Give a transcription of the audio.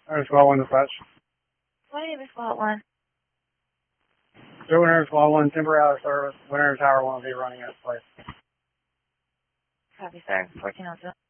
Squad 1 dispatch. What name is Squad 1? Winter Squad 1, temporary out of service. Winter Tower 1 will be running its place. Copy, sir. 1402.